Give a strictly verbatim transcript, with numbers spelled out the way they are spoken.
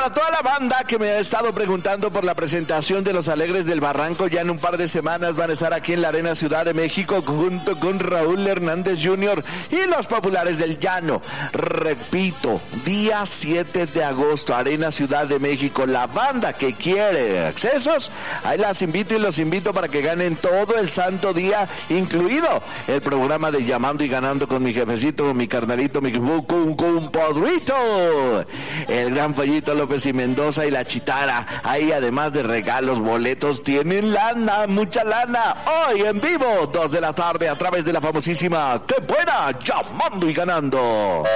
para toda la banda que me ha estado preguntando por la presentación de Los Alegres del Barranco, ya en un par de semanas van a estar aquí en la Arena Ciudad de México junto con Raúl Hernández junior y los Populares del Llano. Repito, día siete de agosto, Arena Ciudad de México. La banda que quiere accesos, ahí las invito y los invito para que ganen todo el santo día, incluido el programa de Llamando y Ganando con mi jefecito, mi carnalito, mi compadrito, el gran Pollito López y Mendoza y la Chitara. Ahí, además de regalos, boletos, tienen lana, mucha lana. Hoy en vivo, dos de la tarde, a través de la famosísima ¡Qué buena! Llamando y Ganando.